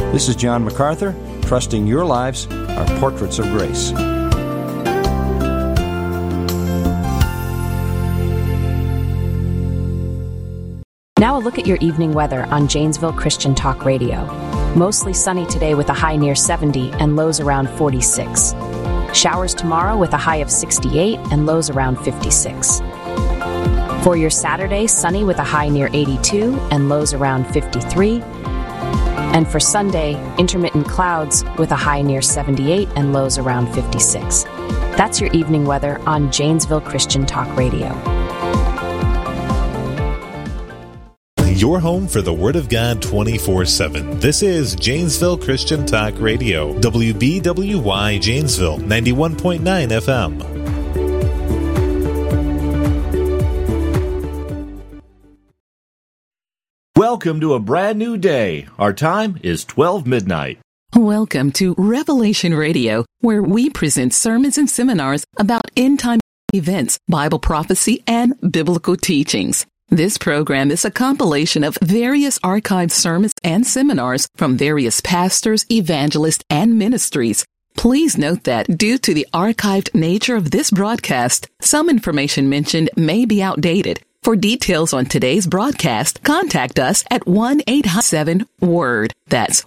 This is John MacArthur, trusting your lives are portraits of grace. Now a look at your evening weather on Janesville Christian Talk Radio. Mostly sunny today with a high near 70 and lows around 46. Showers tomorrow with a high of 68 and lows around 56. For your Saturday, sunny with a high near 82 and lows around 53. And for Sunday, intermittent clouds with a high near 78 and lows around 56. That's your evening weather on Janesville Christian Talk Radio. Your home for the Word of God 24/7. This is Janesville Christian Talk Radio. WBWY Janesville, 91.9 FM. Welcome to a brand new day. Our time is 12 midnight. Welcome to Revelation Radio, where we present sermons and seminars about end-time events, Bible prophecy, and biblical teachings. This program is a compilation of various archived sermons and seminars from various pastors, evangelists, and ministries. Please note that due to the archived nature of this broadcast, some information mentioned may be outdated. For details on today's broadcast, contact us at 1-800-7-WORD. That's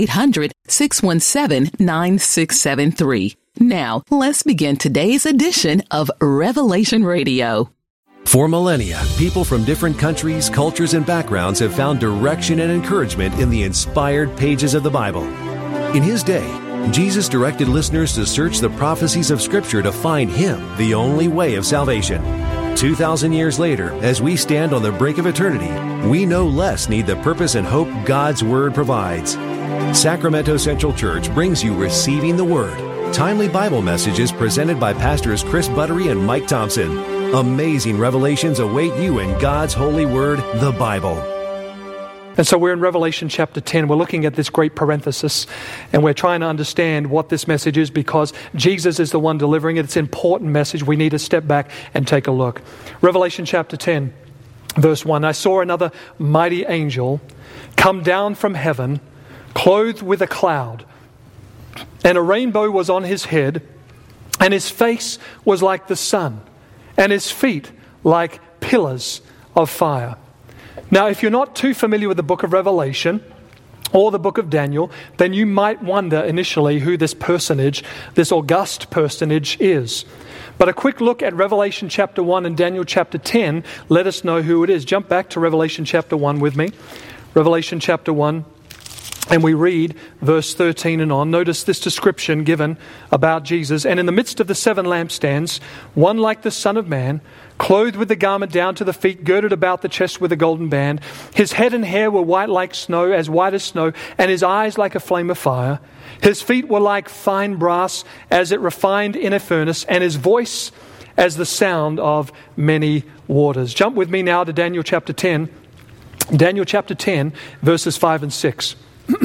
1-800-617-9673. Now, let's begin today's edition of Revelation Radio. For millennia, people from different countries, cultures, and backgrounds have found direction and encouragement in the inspired pages of the Bible. In His day, Jesus directed listeners to search the prophecies of Scripture to find Him, the only way of salvation. 2,000 years later, as we stand on the brink of eternity, we no less need the purpose and hope God's Word provides. Sacramento Central Church brings you Receiving the Word, timely Bible messages presented by Pastors Chris Buttery and Mike Thompson. Amazing revelations await you in God's holy Word, the Bible. And so we're in Revelation chapter 10. We're looking at this great parenthesis, and we're trying to understand what this message is because Jesus is the one delivering it. It's an important message. We need to step back and take a look. Revelation chapter 10, verse 1. I saw another mighty angel come down from heaven, clothed with a cloud, and a rainbow was on his head, and his face was like the sun, and his feet like pillars of fire. Now, if you're not too familiar with the book of Revelation or the book of Daniel, then you might wonder initially who this personage, this august personage is. But a quick look at Revelation chapter 1 and Daniel chapter 10 let us know who it is. Jump back to Revelation chapter 1 with me. Revelation chapter 1. And we read verse 13 and on. Notice this description given about Jesus. And in the midst of the 7 lampstands, one like the Son of Man, clothed with the garment down to the feet, girded about the chest with a golden band. His head and hair were white like snow, as white as snow, and his eyes like a flame of fire. His feet were like fine brass, as it refined in a furnace, and his voice as the sound of many waters. Jump with me now to Daniel chapter 10. Daniel chapter 10, verses 5 and 6.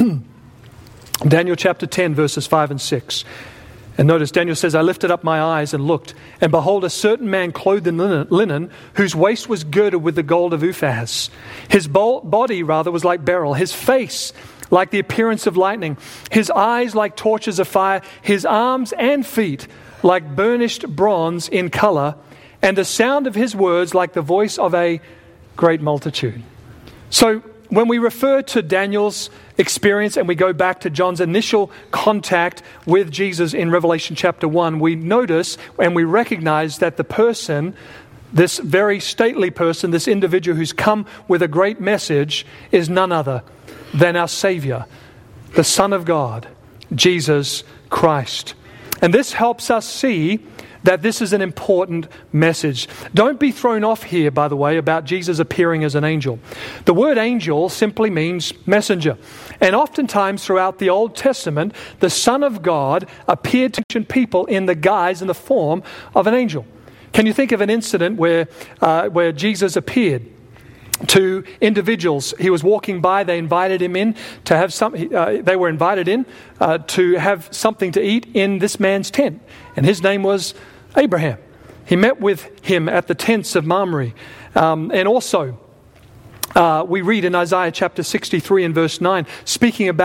Daniel chapter 10, verses 5 and 6. And notice, Daniel says, I lifted up my eyes and looked, and behold, a certain man clothed in linen, whose waist was girded with the gold of Uphaz. His body, was like beryl, his face like the appearance of lightning, his eyes like torches of fire, his arms and feet like burnished bronze in color, and the sound of his words like the voice of a great multitude. So, when we refer to Daniel's experience and we go back to John's initial contact with Jesus in Revelation chapter 1, we notice and we recognize that the person, this very stately person, this individual who's come with a great message, is none other than our Savior, the Son of God, Jesus Christ. And this helps us see that this is an important message. Don't be thrown off here, by the way, about Jesus appearing as an angel. The word angel simply means messenger. And oftentimes throughout the Old Testament, the Son of God appeared to ancient people in the guise and the form of an angel. Can you think of an incident where Jesus appeared to individuals? He was walking by, they invited him in to have they were invited in to have something to eat in this man's tent. And his name was Abraham. He met with him at the tents of Mamre. And also, we read in Isaiah chapter 63 and verse 9, speaking about